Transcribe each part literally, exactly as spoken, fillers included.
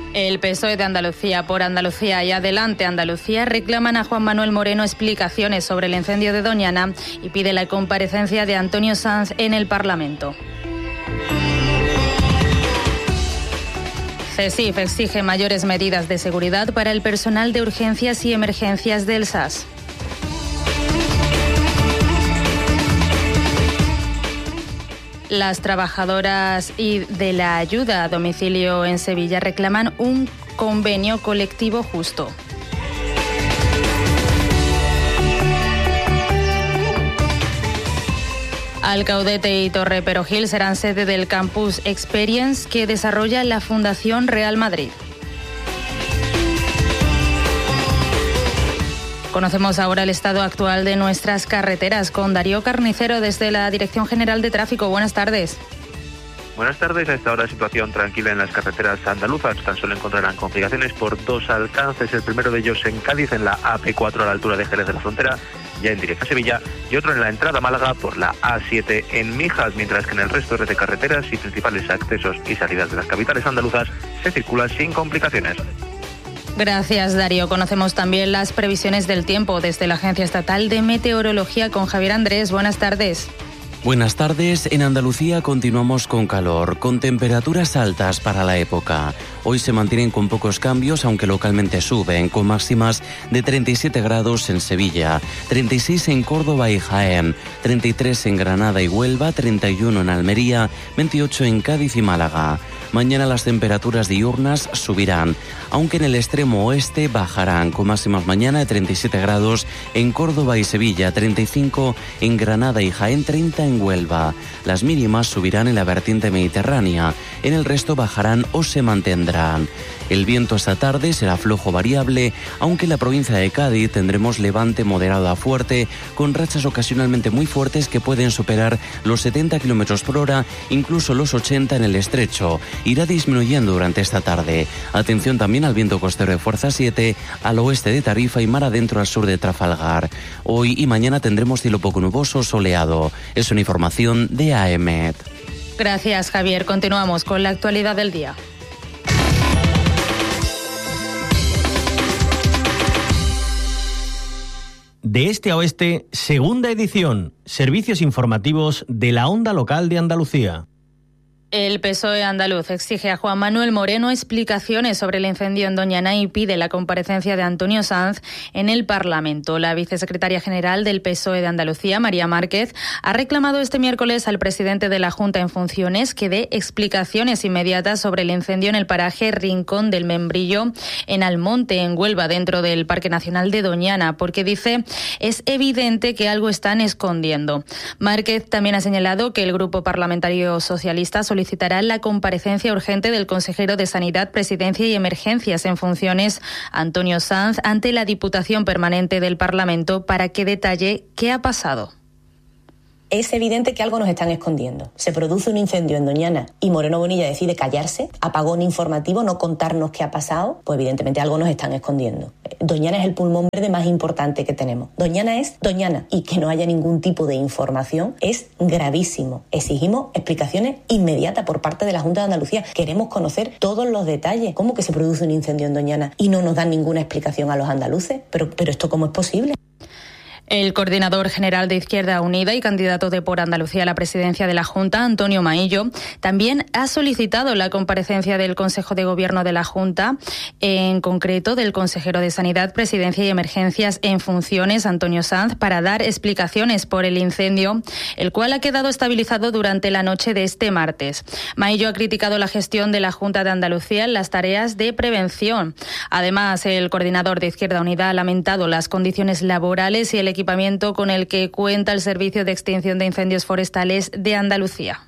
El P S O E de Andalucía, por Andalucía y Adelante Andalucía reclaman a Juan Manuel Moreno explicaciones sobre el incendio de Doñana y pide la comparecencia de Antonio Sanz en el Parlamento. CESIF exige mayores medidas de seguridad para el personal de urgencias y emergencias del S A S. Las trabajadoras y de la ayuda a domicilio en Sevilla reclaman un convenio colectivo justo. Alcaudete y Torre Perojil serán sede del Campus Experience que desarrolla la Fundación Real Madrid. Conocemos ahora el estado actual de nuestras carreteras con Darío Carnicero desde la Dirección General de Tráfico. Buenas tardes. Buenas tardes. A esta hora situación tranquila en las carreteras andaluzas. Tan solo encontrarán complicaciones por dos alcances. El primero de ellos en Cádiz, en la A P cuatro a la altura de Jerez de la Frontera, ya en dirección a Sevilla, y otro en la entrada a Málaga por la A siete en Mijas, mientras que en el resto de carreteras y principales accesos y salidas de las capitales andaluzas se circula sin complicaciones. Gracias, Darío. Conocemos también las previsiones del tiempo desde la Agencia Estatal de Meteorología con Javier Andrés. Buenas tardes. Buenas tardes. En Andalucía continuamos con calor, con temperaturas altas para la época. Hoy se mantienen con pocos cambios, aunque localmente suben, con máximas de treinta y siete grados en Sevilla, treinta y seis en Córdoba y Jaén, treinta y tres en Granada y Huelva, treinta y uno en Almería, veintiocho en Cádiz y Málaga. Mañana las temperaturas diurnas subirán, aunque en el extremo oeste bajarán, con máximas mañana de treinta y siete grados en Córdoba y Sevilla, treinta y cinco en Granada y Jaén, treinta en Huelva. Las mínimas subirán en la vertiente mediterránea, en el resto bajarán o se mantendrán. El viento esta tarde será flojo variable, aunque en la provincia de Cádiz tendremos levante moderado a fuerte, con rachas ocasionalmente muy fuertes que pueden superar los setenta kilómetros por hora, incluso los ochenta en el estrecho. Irá disminuyendo durante esta tarde. Atención también al viento costero de fuerza siete al oeste de Tarifa y mar adentro al sur de Trafalgar. Hoy y mañana tendremos cielo poco nuboso soleado. Es una información de A E M E T. Gracias, Javier. Continuamos con la actualidad del día. De este a oeste, segunda edición. Servicios informativos de la onda local de Andalucía. El P S O E andaluz exige a Juan Manuel Moreno explicaciones sobre el incendio en Doñana y pide la comparecencia de Antonio Sanz en el Parlamento. La vicesecretaria general del P S O E de Andalucía, María Márquez, ha reclamado este miércoles al presidente de la Junta en funciones que dé explicaciones inmediatas sobre el incendio en el paraje Rincón del Membrillo, en Almonte, en Huelva, dentro del Parque Nacional de Doñana, porque dice es evidente que algo están escondiendo. Márquez también ha señalado que el Grupo Parlamentario Socialista solicitará la comparecencia urgente del consejero de Sanidad, Presidencia y Emergencias en funciones, Antonio Sanz, ante la Diputación Permanente del Parlamento para que detalle qué ha pasado. Es evidente que algo nos están escondiendo. Se produce un incendio en Doñana y Moreno Bonilla decide callarse, apagón informativo, no contarnos qué ha pasado, pues evidentemente algo nos están escondiendo. Doñana es el pulmón verde más importante que tenemos. Doñana es Doñana y que no haya ningún tipo de información es gravísimo. Exigimos explicaciones inmediatas por parte de la Junta de Andalucía. Queremos conocer todos los detalles. ¿Cómo que se produce un incendio en Doñana y no nos dan ninguna explicación a los andaluces? Pero, pero ¿esto cómo es posible? El coordinador general de Izquierda Unida y candidato de Por Andalucía a la presidencia de la Junta, Antonio Maillo, también ha solicitado la comparecencia del Consejo de Gobierno de la Junta, en concreto del consejero de Sanidad, Presidencia y Emergencias en funciones, Antonio Sanz, para dar explicaciones por el incendio, el cual ha quedado estabilizado durante la noche de este martes. Maillo ha criticado la gestión de la Junta de Andalucía en las tareas de prevención. Además, el coordinador de Izquierda Unida ha lamentado las condiciones laborales y el equipamiento equipamiento con el que cuenta el Servicio de Extinción de Incendios Forestales de Andalucía.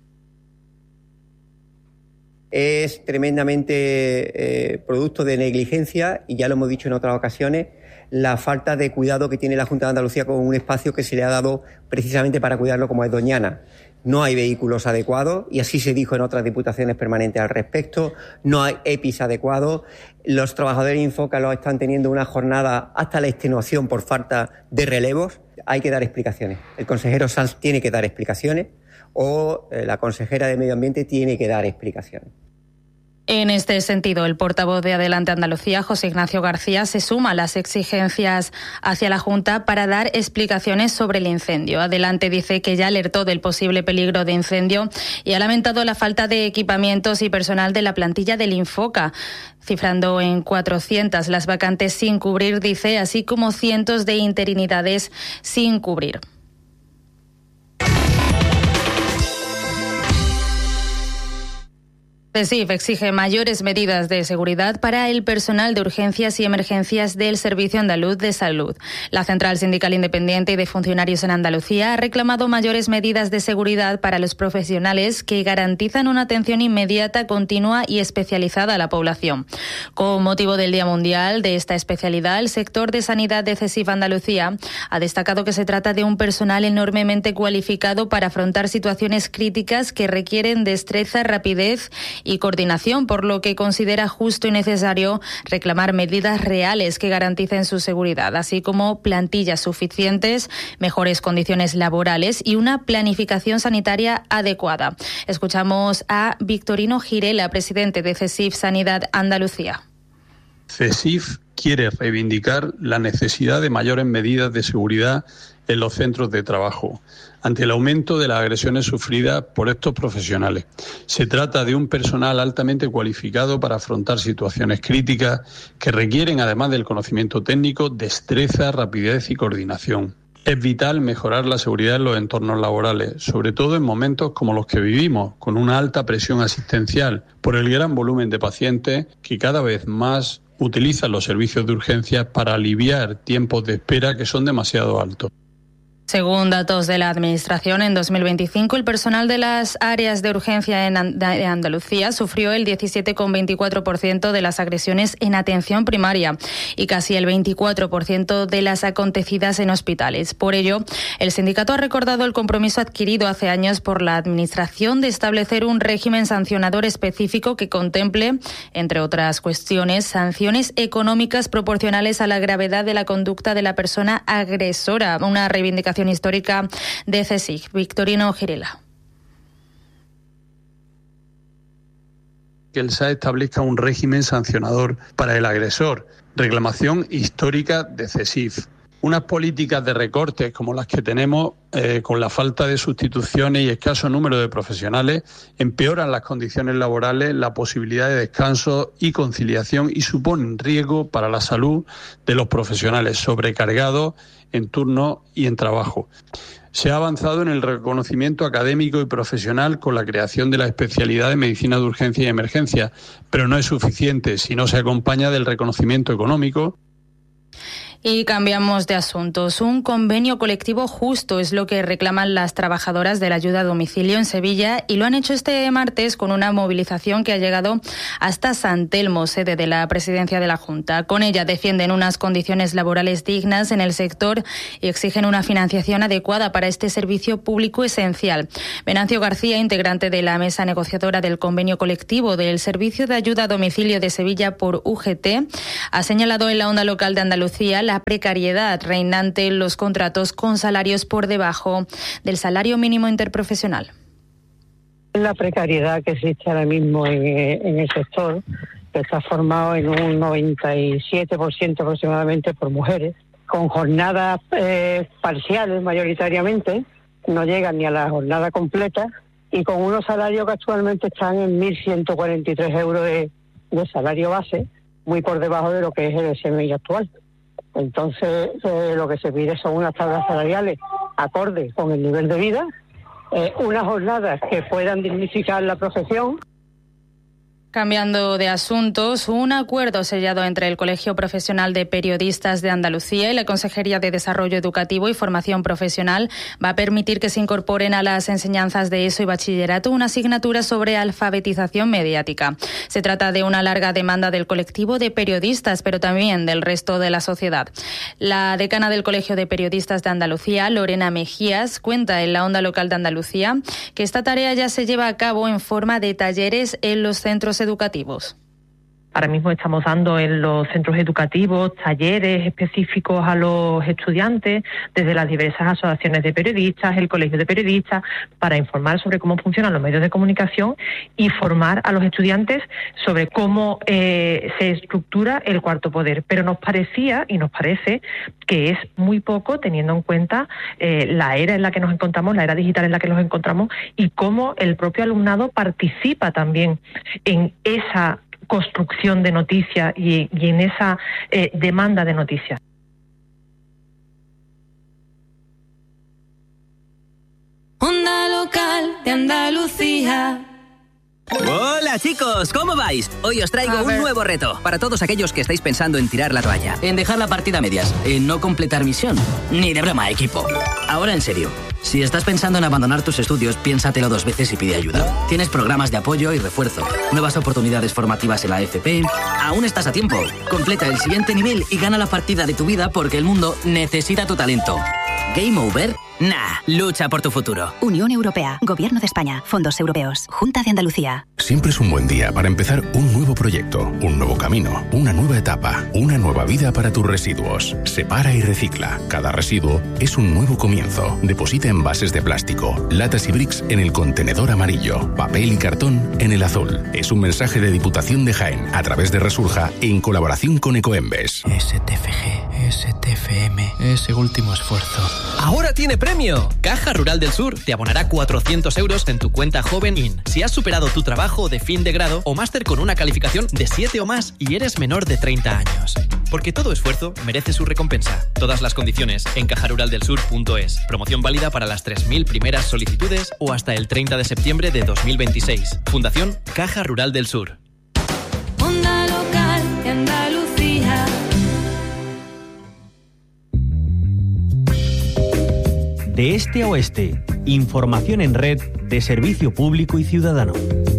Es tremendamente eh, producto de negligencia, y ya lo hemos dicho en otras ocasiones, la falta de cuidado que tiene la Junta de Andalucía con un espacio que se le ha dado precisamente para cuidarlo, como es Doñana. No hay vehículos adecuados, y así se dijo en otras diputaciones permanentes al respecto. No hay E P I S adecuados. Los trabajadores de Infoca los están teniendo una jornada hasta la extenuación por falta de relevos. Hay que dar explicaciones. El consejero Sanz tiene que dar explicaciones, o eh, la consejera de Medio Ambiente tiene que dar explicaciones. En este sentido, el portavoz de Adelante Andalucía, José Ignacio García, se suma a las exigencias hacia la Junta para dar explicaciones sobre el incendio. Adelante dice que ya alertó del posible peligro de incendio y ha lamentado la falta de equipamientos y personal de la plantilla del Infoca, cifrando en cuatrocientas las vacantes sin cubrir, dice, así como cientos de interinidades sin cubrir. CESIF exige mayores medidas de seguridad para el personal de urgencias y emergencias del Servicio Andaluz de Salud. La Central Sindical Independiente y de Funcionarios en Andalucía ha reclamado mayores medidas de seguridad para los profesionales que garantizan una atención inmediata, continua y especializada a la población. Con motivo del Día Mundial de esta especialidad, el sector de sanidad de CESIF Andalucía ha destacado que se trata de un personal enormemente cualificado para afrontar situaciones críticas que requieren destreza, rapidez y coordinación, por lo que considera justo y necesario reclamar medidas reales que garanticen su seguridad, así como plantillas suficientes, mejores condiciones laborales y una planificación sanitaria adecuada. Escuchamos a Victorino Girela, presidente de CESIF Sanidad Andalucía. CESIF quiere reivindicar la necesidad de mayores medidas de seguridad en los centros de trabajo, ante el aumento de las agresiones sufridas por estos profesionales. Se trata de un personal altamente cualificado para afrontar situaciones críticas que requieren, además del conocimiento técnico, destreza, rapidez y coordinación. Es vital mejorar la seguridad en los entornos laborales, sobre todo en momentos como los que vivimos, con una alta presión asistencial, por el gran volumen de pacientes que cada vez más utilizan los servicios de urgencias para aliviar tiempos de espera que son demasiado altos. Según datos de la Administración, en dos mil veinticinco el personal de las áreas de urgencia en Andalucía sufrió el diecisiete coma veinticuatro por ciento de las agresiones en atención primaria y casi el veinticuatro por ciento de las acontecidas en hospitales. Por ello, el sindicato ha recordado el compromiso adquirido hace años por la Administración de establecer un régimen sancionador específico que contemple, entre otras cuestiones, sanciones económicas proporcionales a la gravedad de la conducta de la persona agresora, una reivindicación histórica de CESIF. Victorino Girela. Que el S A E establezca un régimen sancionador para el agresor. Reclamación histórica de CESIF. Unas políticas de recortes como las que tenemos, eh, con la falta de sustituciones y escaso número de profesionales, empeoran las condiciones laborales, la posibilidad de descanso y conciliación y suponen riesgo para la salud de los profesionales sobrecargados en turno y en trabajo. Se ha avanzado en el reconocimiento académico y profesional con la creación de la especialidad de medicina de urgencia y emergencia, pero no es suficiente si no se acompaña del reconocimiento económico. Y cambiamos de asuntos. Un convenio colectivo justo es lo que reclaman las trabajadoras de la ayuda a domicilio en Sevilla y lo han hecho este martes con una movilización que ha llegado hasta San Telmo, sede de la presidencia de la Junta. Con ella defienden unas condiciones laborales dignas en el sector y exigen una financiación adecuada para este servicio público esencial. Venancio García, integrante de la mesa negociadora del convenio colectivo del Servicio de Ayuda a Domicilio de Sevilla por U G T, ha señalado en la Onda Local de Andalucía la precariedad reinante en los contratos con salarios por debajo del salario mínimo interprofesional. La precariedad que existe ahora mismo en, en el sector, que está formado en un noventa y siete por ciento aproximadamente por mujeres, con jornadas eh, parciales mayoritariamente, no llegan ni a la jornada completa, y con unos salarios que actualmente están en mil ciento cuarenta y tres euros de, de salario base, muy por debajo de lo que es el S M I actual. Entonces, eh, lo que se pide son unas tablas salariales acordes con el nivel de vida, eh, unas jornadas que puedan dignificar la profesión. Cambiando de asuntos, un acuerdo sellado entre el Colegio Profesional de Periodistas de Andalucía y la Consejería de Desarrollo Educativo y Formación Profesional va a permitir que se incorporen a las enseñanzas de ESO y bachillerato una asignatura sobre alfabetización mediática. Se trata de una larga demanda del colectivo de periodistas, pero también del resto de la sociedad. La decana del Colegio de Periodistas de Andalucía, Lorena Mejías, cuenta en la Onda Local de Andalucía que esta tarea ya se lleva a cabo en forma de talleres en los centros educativos. Ahora mismo estamos dando en los centros educativos talleres específicos a los estudiantes, desde las diversas asociaciones de periodistas, el Colegio de Periodistas, para informar sobre cómo funcionan los medios de comunicación y formar a los estudiantes sobre cómo eh, se estructura el cuarto poder. Pero nos parecía y nos parece que es muy poco, teniendo en cuenta eh, la era en la que nos encontramos, la era digital en la que nos encontramos, y cómo el propio alumnado participa también en esa construcción de noticias y, y en esa eh, demanda de noticias. Onda local de Andalucía. Hola chicos, ¿cómo vais? Hoy os traigo un nuevo reto para todos aquellos que estáis pensando en tirar la toalla. En dejar la partida a medias, en no completar misión. Ni de broma, equipo. Ahora en serio, si estás pensando en abandonar tus estudios, piénsatelo dos veces y pide ayuda. Tienes programas de apoyo y refuerzo, nuevas oportunidades formativas en la F P. Aún estás a tiempo. Completa el siguiente nivel y gana la partida de tu vida porque el mundo necesita tu talento. ¿Game over? Nah, lucha por tu futuro. Unión Europea, Gobierno de España, Fondos Europeos, Junta de Andalucía. Siempre es un buen día para empezar un nuevo proyecto, un nuevo camino, una nueva etapa, una nueva vida para tus residuos. Separa y recicla. Cada residuo es un nuevo comienzo. Deposita envases de plástico, latas y bricks en el contenedor amarillo, papel y cartón en el azul. Es un mensaje de Diputación de Jaén a través de Resurja en colaboración con Ecoembes. S T F G, S T F M, ese último esfuerzo. ¡Ahora tiene premio! Caja Rural del Sur te abonará cuatrocientos euros en tu cuenta Joven In si has superado tu trabajo de fin de grado o máster con una calificación de siete o más y eres menor de treinta años. Porque todo esfuerzo merece su recompensa. Todas las condiciones en caja rural del sur punto es. Promoción válida para las tres mil primeras solicitudes o hasta el treinta de septiembre de dos mil veintiséis. Fundación Caja Rural del Sur. Onda local de Andalucía. De este a oeste, información en red de servicio público y ciudadano.